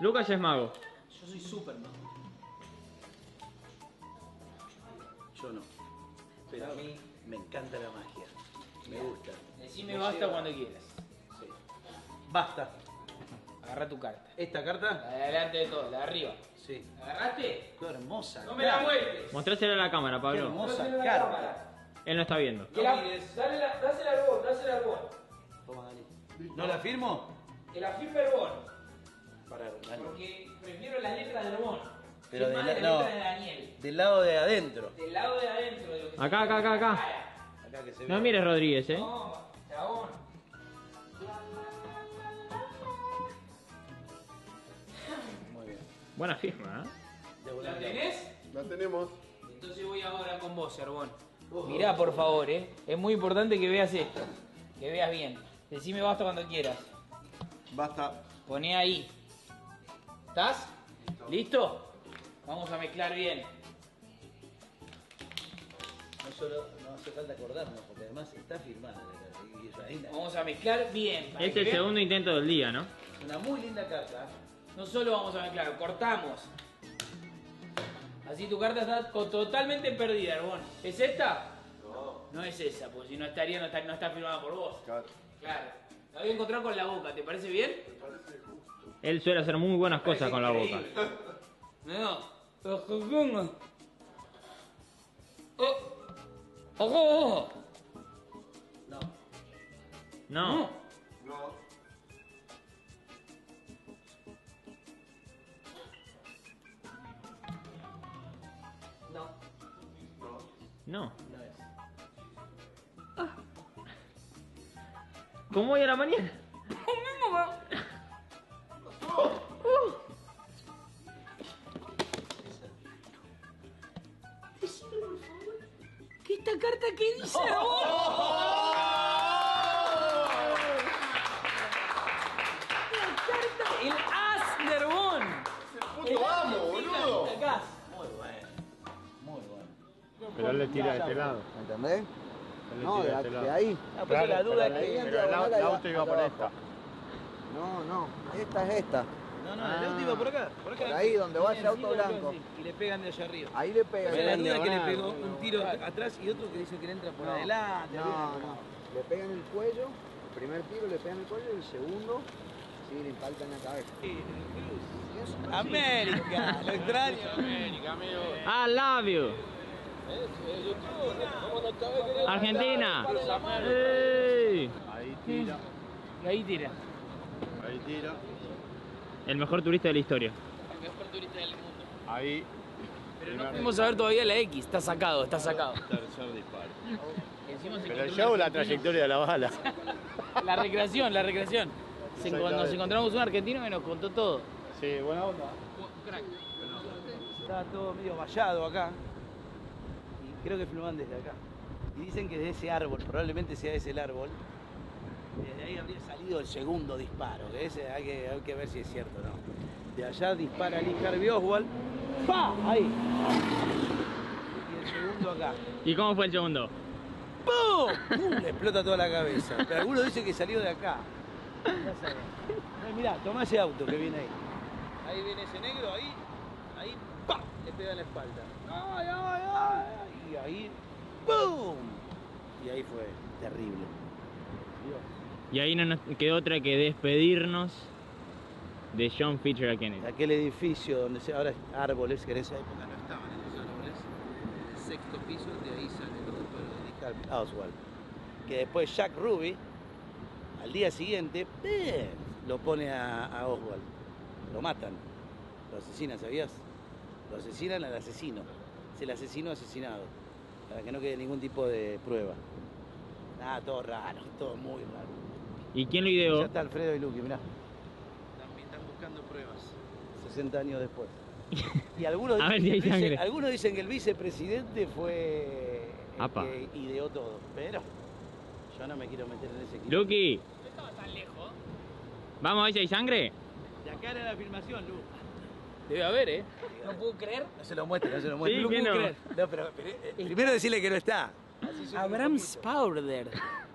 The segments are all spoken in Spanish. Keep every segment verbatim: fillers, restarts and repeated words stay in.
Lucas ya es mago. Yo soy Superman. Yo no. Pero a mí me encanta la magia. Me gusta. Decime basta cuando quieras. Sí. Basta. Agarra tu carta. ¿Esta La carta? de adelante de todo, la de arriba. Sí. ¿La agarraste? Qué hermosa. No me la muestres. Mostrásela a la cámara, Qué Pablo. hermosa Mostrásela a la carta. cámara. Él no está viendo. Que la- dale la- Dásela al Bon, dásela al Bon. Toma, Dani. ¿No la firmo? Que la firme el Bon. Para, Dani. Porque prefiero las letras del Bon. Pero Soy de más la- de no. letras de Daniel. Del lado de adentro. Del lado de adentro de lo que se Acá, ve acá, en acá, la acá. cara. Acá que se No ve. mires Rodríguez, eh. No, chabón. Muy bien. Buena firma, ¿eh? De ¿La volante. tenés? La tenemos. Entonces voy ahora con vos, Herbón. Mirá, por favor, eh. Es muy importante que veas esto. Que veas bien. Decime basta cuando quieras. Basta. Poné ahí. ¿Estás? ¿Listo? Vamos a mezclar bien. No solo no hace falta acordarnos, porque además está firmada la carta. Y es una, linda- Vamos a mezclar bien. para Es que el vean. segundo intento del día, ¿no? una muy linda carta. No solo vamos a mezclar, cortamos. Así tu carta está co- totalmente perdida, Herbón. ¿Es esta? No. No es esa, porque si no estaría, no está, no está firmada por vos. Claro. Claro. La voy a encontrar con la boca, ¿te parece bien? Me parece justo. Él suele hacer muy buenas cosas con la boca. No. Oh. Ojo. No. No. No. No. No. No. No es. ¿Cómo hoy a la mañana? ¿Qué esta carta que dice? La carta, el as de Herbón. Puto amo, boludo. Acá. Muy bueno. Muy bueno. Pero él le tira de este lado. ¿Entendés? Él le No, tira de, este de lado. ahí. Ah, pues la duda es de ahí que. en Pero el, diagonal au- el ahí auto iba acá por abajo. esta. No, no, esta es esta. No, no, el auto iba por acá. Por acá. Por ahí, donde va ese Viene auto encima, blanco. así. Y le pegan de allá arriba. Ahí le pega. Pero la No, duda es que le diagonal, pegó no, un tiro atrás y otro que dice que le entra por adelante. no, no. Le pegan el cuello, el primer tiro le pegan el cuello y el segundo, sí, le impactan en la cabeza. América, lo extraño. América, amigo. I love you. Argentina. ¡Ey! Ahí tira. Y ahí tira. Ahí tira. El mejor turista de la historia. El mejor turista del mundo. Ahí. Pero no pudimos saber todavía la X. Está sacado, está sacado. Tercer disparo. Encima se Pero el encontró show un la argentino. trayectoria de la bala. La recreación, la recreación. Se encon- nos Exactamente. encontramos un argentino que nos contó todo. Sí, buena onda. Crack. Estaba todo medio vallado acá. Y creo que filman desde acá. Y dicen que de ese árbol, probablemente sea ese el árbol, desde ahí habría salido el segundo disparo. Que ese hay que, hay que ver si es cierto o no. De allá dispara Lee Harvey Oswald. ¡Pa! Ahí. Y el segundo acá. ¿Y cómo fue el segundo? ¡Pum! ¡Pum! Le explota toda la cabeza. Pero algunos dicen que salió de acá. Ya sabes. Eh, mirá, toma ese auto que viene ahí. Ahí viene ese negro, ahí. Ahí, ¡pam! Le pega en la espalda. ¡Ay, ay, ay! Y ahí, ¡pum! Y ahí fue terrible. Dios. Y ahí no nos quedó otra que despedirnos de John Fitzgerald Kennedy. Aquel edificio donde se, ahora es árboles, que en esa época no estaban esos árboles, el sexto piso, de ahí sale el disparo de Lee Harvey Oswald. Que después Jack Ruby, al día siguiente, ¡pum! Lo pone a, a Oswald. Lo matan, lo asesinan, ¿sabías? Lo asesinan al asesino. Es el asesino asesinado, para que no quede ningún tipo de prueba. Nada, todo raro, todo muy raro. ¿Y quién lo Ya ideó? está Alfredo y Luqui, mirá. Están, están buscando pruebas. sesenta años después. Y algunos A ver dicen, si hay que el vice- sangre. algunos dicen que el vicepresidente fue el Apa. que ideó todo. Pero yo no me quiero meter en ese quilombo. Lucky, No estaba tan lejos. ¿vamos a ver si hay sangre? De acá era la filmación, Lu. Debe haber, ¿eh? No puedo creer. No se lo muestre, no se lo muestre. Sí, no que puedo no. creer. No, pero, pero, eh, primero decirle que no está. Así sube un Abraham poquito. Spauder.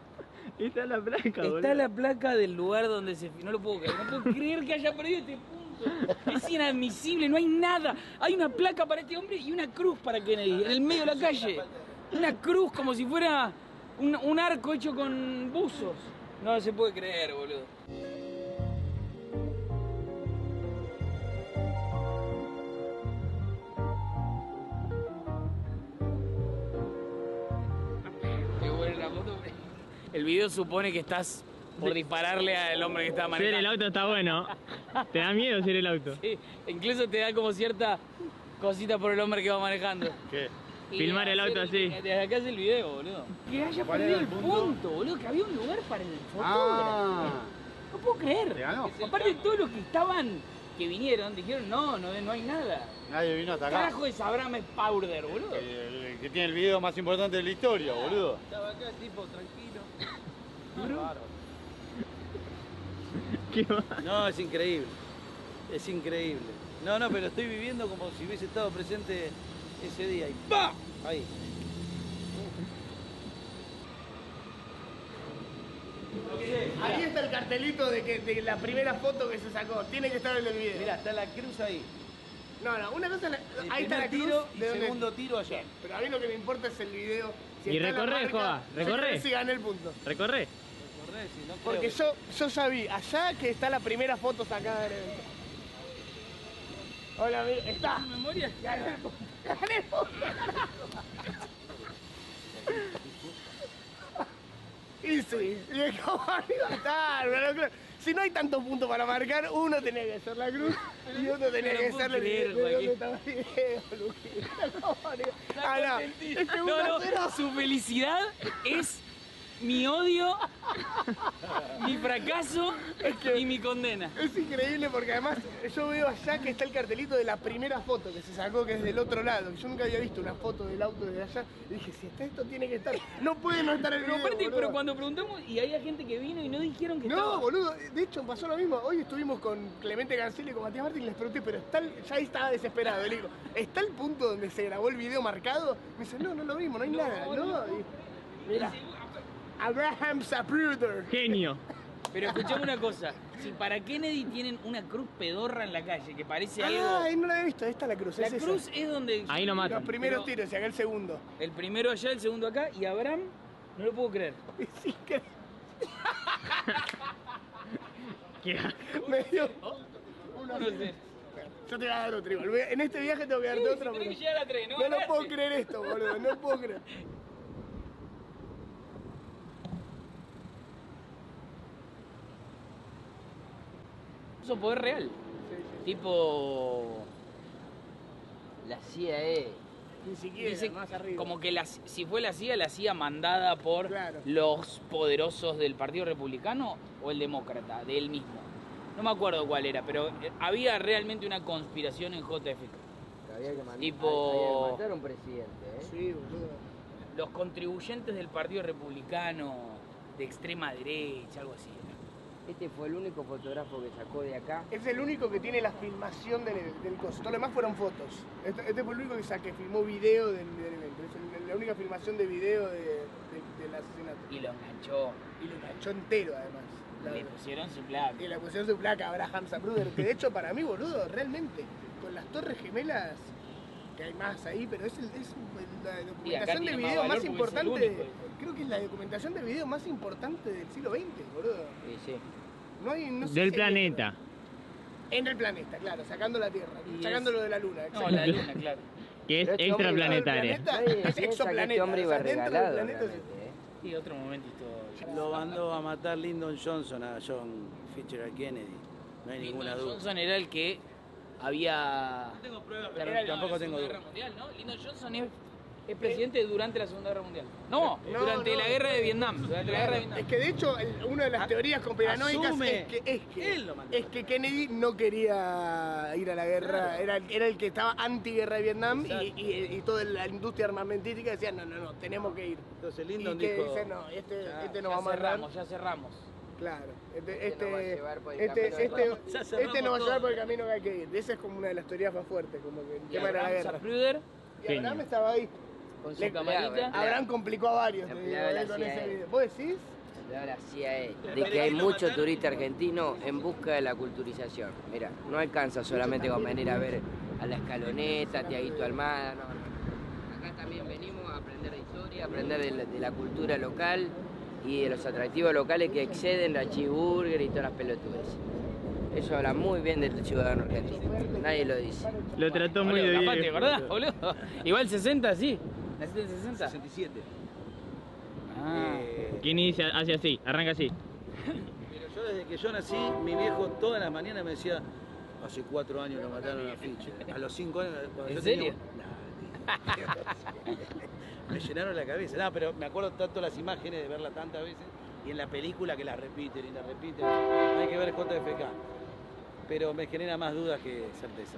Está la placa, Está la placa del lugar donde se... No lo puedo creer. No puedo creer que haya perdido este punto. Es inadmisible, no hay nada. Hay una placa para este hombre y una cruz para Kennedy, en el medio de la calle. Una cruz como si fuera un, un arco hecho con buzos. No se puede creer, boludo. Qué buena la foto. El video supone que estás por dispararle al hombre que está manejando. Ser el auto está bueno. ¿Te da miedo ser el auto? Sí, incluso te da como cierta cosita por el hombre que va manejando. ¿Qué? Y Filmar el auto hacer- así. Desde acá hace el video, boludo. Que haya ¿Cuál perdido era el el punto? punto? boludo, que había un lugar para el fotógrafo. Ah, No puedo creer. ¿te ganó? Aparte todos los que estaban, que vinieron, dijeron no, no, no hay nada. Nadie vino hasta acá. Carajo es Abraham Powder, boludo. El, el que tiene el video más importante de la historia, boludo. Estaba acá, tipo, tranquilo. ¿Qué va? No, es increíble. Es increíble. No, no, pero estoy viviendo como si hubiese estado presente ese día. Y ¡pam! Ahí. Ahí está el cartelito de, que, de la primera foto que se sacó. Tiene que estar en el video. Mirá, está la cruz ahí. No, no, una cosa es la- El ahí está la primer cruz tiro y de donde- segundo tiro allá. Pero a mí lo que me importa es el video. Si Y está la recorre, marca, Joa, yo recorre. creo que sí gané el punto. ¿Recorre? Corre, si no creo Porque que- yo, yo ya vi allá que está la primera foto sacada del evento. Hola, amigo. Está. memoria? Gané el punto. Gané el punto. Y sí, y es como iba a estar, una locura. Si no hay tantos puntos para marcar, uno tenía que hacer la cruz y otro tenía No que puedo ser el creer, video. ¿De Joaquín. dónde estaba el video, Luquín? ¿Cómo no? Ah, no. Es que No, uno no, a cero. su felicidad es mi odio, mi fracaso y mi condena. Es increíble porque además yo veo allá que está el cartelito de la primera foto que se sacó, que es del otro lado. Yo nunca había visto una foto del auto desde allá. Y dije, si está esto, tiene que estar. No puede no estar el Pero video, aparte, boludo. pero cuando preguntamos, y había gente que vino y no dijeron que No, estaba. boludo, de hecho pasó lo mismo. Hoy estuvimos con Clemente Cancel y con Matías Martín y les pregunté, pero está el- ya ahí estaba desesperado. Le digo, ¿está el punto donde se grabó el video marcado? Me dice, no, no lo vimos, no hay nada. No, y- mira, Abraham Zapruder. Genio. Pero escuchame una cosa, si para Kennedy tienen una cruz pedorra en la calle, que parece algo... Ay, no la había visto, ahí está la cruz. La es esa. cruz es donde... Ahí no matan. Los primeros Pero- tiros y acá el segundo. El primero allá, el segundo acá, y Abraham, no lo puedo creer. Es increíble. ¿Qué? Me dio No sé. Yo te voy a dar otro igual. Voy a- En este viaje tengo que darte Sí, otro. si tenés porque que llegar a tres, no no lo ganaste. puedo creer esto, boludo. No puedo creer. Eso poder real. Tipo... La C I A. Ni siquiera, Dice más arriba. como que la- si fue la C I A, la C I A mandada por Claro. los poderosos del Partido Republicano o el Demócrata, de él mismo. No me acuerdo cuál era, pero eh, había realmente una conspiración en J F K. Había que, man- Tipo- había que matar a un presidente, ¿eh? Sí, boludo. Los contribuyentes del Partido Republicano de extrema derecha, algo así. era. Este fue el único fotógrafo que sacó de acá. Es el único que tiene la filmación del, del coso. Todo lo demás fueron fotos. Este, este fue el único que, sa- que filmó video del, del evento. Es el- la única filmación de video de, de- del asesinato. Y lo enganchó. Y lo enganchó entero, además. La- Le pusieron su placa. Y le pusieron su placa a Abraham Zapruder, que de hecho para mí, boludo, realmente, con las torres gemelas, que hay más ahí, pero es, el- es la documentación de tiene más video valor más porque es el importante, único. creo que es la documentación de video más importante del siglo veinte, boludo. Sí, sí. No hay, no sé Del si hay planeta. otra. En el planeta, claro, sacando la Tierra, Y sacándolo es- de la Luna. No, exacto. la luna, claro. Que es Pero este hombre- extraplanetaria. Planeta, Nadie es piensa que exoplaneta, este hombre o iba sea, dentro del regalado planeta sí. realmente, ¿eh? Y otro momento histórico. Lo mandó a matar Lyndon Johnson a John Fitzgerald Kennedy. No hay ninguna Lyndon duda. Johnson era el que había... No tengo pruebas, pero pero tampoco tengo duda. Guerra Mundial, ¿no? Lyndon Johnson es, es presidente durante la Segunda Guerra Mundial. No, No, durante no. la Guerra de Vietnam. Durante la Guerra de Vietnam. Es que de hecho, el- una de las teorías conspiranoicas asume. es que, es, que, Él lo mandó. es que Kennedy no quería ir a la guerra, era, el- era el que estaba anti-guerra de Vietnam y, y- y toda la industria armamentística decía, no, no, no, tenemos que ir. Entonces Y Lyndon que dijo, dice, no, este, ya, este nos Ya va a amarrar. cerramos, ya cerramos. Claro, este, Este nos va a este, llevar por el este, camino de este, la- Ya este cerramos nos va a llevar todo. por el camino que hay que ir. Esa es como una de las teorías más fuertes, como que el Y tema era la Abraham guerra. Zapruder Y Abraham Genio. estaba ahí. con su Le- camarita. empleado, Abraham complicó a varios, te digo, Empleado de eh, la con C I A. ese video. ¿Vos decís? da la C I A de que hay mucho turista argentino en busca de la culturización. Mira, no alcanza solamente con venir a ver a la Escaloneta, Tiaguito Almada, no, no. Acá también venimos a aprender de historia, a aprender de la, de la cultura local y de los atractivos locales que exceden la cheeseburger y todas las pelotudes. Eso habla muy bien del ciudadano argentino, nadie lo dice. Lo trató muy Boludo, bien. capaz, ¿te acordás, boludo? Igual sesenta, sí. ¿Naciste en sesenta? sesenta y siete. Ah. Eh, Kenny dice, hace así, arranca así. pero yo desde que yo nací, mi viejo todas las mañanas me decía, hace cuatro años lo mataron a Fiche. A los cinco años, cuando ¿En yo serio? Tenía... Nah, me llenaron la cabeza. No, pero me acuerdo tanto las imágenes de verla tantas veces y en la película que la repiten y la repiten. Hay que ver J F K. Pero me genera más dudas que certezas.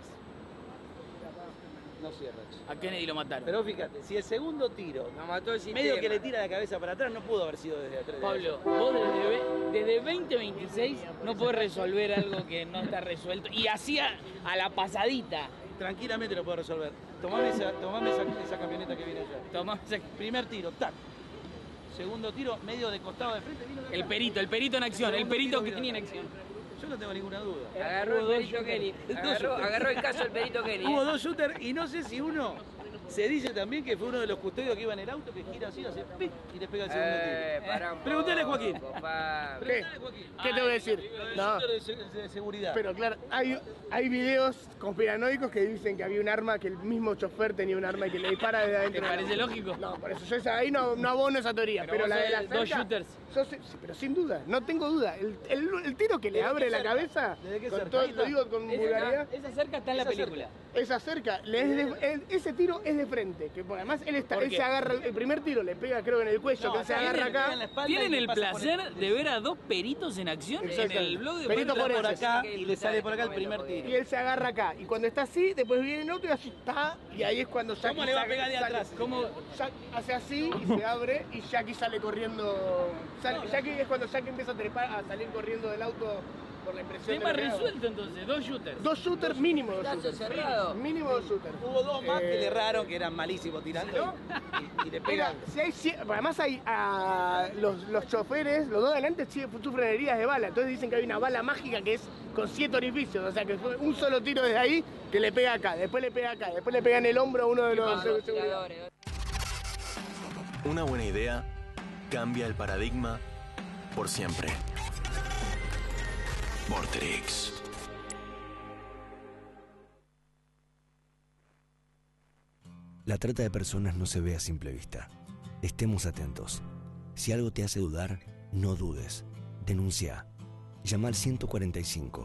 No cierra. A Kennedy lo mataron. Pero fíjate, si el segundo tiro, Nos mató el sistema. medio que le tira la cabeza para atrás, no pudo haber sido desde atrás. Pablo, vos desde, ve- desde veinte veintiséis no podés resolver algo que no está resuelto. Y así a, a la pasadita. Tranquilamente lo puedo resolver. Tomame esa, tomame esa, esa camioneta que viene allá. Tomá, o sea, Primer tiro, tac. Segundo tiro, medio de costado de frente. Vino de acá. el perito, el perito en acción, el perito que tenía en acción. Yo no tengo ninguna duda. Agarró el perito Kenny. Agarró, agarró el caso el perito Kenny. Hubo dos shooters y no sé si uno... Se dice también que fue uno de los custodios que iba en el auto que gira así, hace ¡pic! Y le pega el segundo Eh, tiro. pará un Pregúntale a poco, Joaquín. Pablo. Pregúntale a Joaquín. ¿Qué te voy a decir? Lo del No. shooter de, se- de seguridad. Pero claro, hay, hay videos conspiranoicos que dicen que había un arma, que el mismo chofer tenía un arma y que le dispara desde adentro. ¿Te del parece auto. lógico? No, por eso yo esa- ahí no, no abono esa teoría. Pero Pero, vos la de sabés, la dos cerca, shooters. yo sé- sí, pero sin duda, no tengo duda. El, el, el tiro que le ¿Desde abre qué la cerca? cabeza, ¿Desde qué con cerca? todo, Ahí lo está. digo con Esa, vulgaridad, esa cerca está en la Esa película. esa cerca, le es de- el- ese tiro es de frente. Que porque además él, está, ¿Por él qué? se agarra, el primer tiro le pega creo en el cuello, que él se acá agarra le pega acá. en la espalda ¿Tienen y le el pasa por placer de ver a dos peritos en acción en Exacto. el blog de Perito Pablo? por forense. acá y le sale por acá el primer tiro. Y él se agarra acá. Y cuando está así, después viene el otro y así está. Y ahí es cuando Jackie ¿Cómo le va a sale- pegar de sale- atrás? ¿Cómo? Jack hace así y se abre y Jackie sale corriendo. Sale- Jackie es cuando Jackie empieza a trepar, a salir corriendo del auto por la impresión. Tema de lo que hago. resuelto entonces, dos shooters. Dos shooters mínimo, dos Caso shooters. cerrado. Mínimo dos shooters. Hubo dos más que Eh, le erraron, que eran malísimos tirando y, y le Mira, pegan. si hay, cie- además hay a los, los choferes, los dos de adelante sí sufren heridas de bala, entonces dicen que hay una bala mágica que es con siete orificios, o sea que fue un solo tiro desde ahí que le pega acá, después le pega acá, después le pega en el hombro a uno de los de seguridad. Tiradores. Una buena idea cambia el paradigma por siempre. Vorterix. La trata de personas no se ve a simple vista. Estemos atentos. Si algo te hace dudar, no dudes. Denuncia. Llama al ciento cuarenta y cinco.